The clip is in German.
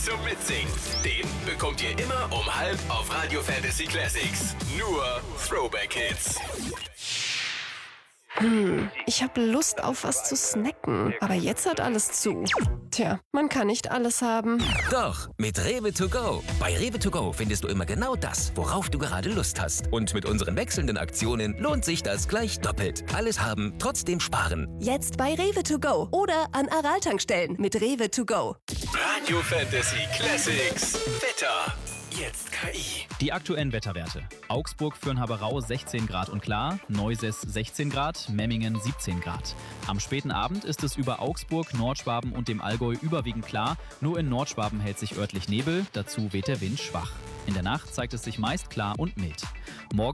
zum Mitsingen. Den bekommt ihr immer um 12 auf Radio Fantasy Classics. Nur Throwback Hits. Ich habe Lust auf was zu snacken, aber jetzt hat alles zu. Tja, man kann nicht alles haben. Doch, mit Rewe to go. Bei Rewe to go findest du immer genau das, worauf du gerade Lust hast. Und mit unseren wechselnden Aktionen lohnt sich das gleich doppelt. Alles haben, trotzdem sparen. Jetzt bei Rewe to go oder an Aral-Tankstellen mit Rewe to go. Radio Fantasy Classics. Wetter. Jetzt KI. Die aktuellen Wetterwerte. Augsburg, Fürnhaberau 16 Grad und klar, Neusäß 16 Grad, Memmingen 17 Grad. Am späten Abend ist es über Augsburg, Nordschwaben und dem Allgäu überwiegend klar, nur in Nordschwaben hält sich örtlich Nebel, dazu weht der Wind schwach. In der Nacht zeigt es sich meist klar und mild. Morgen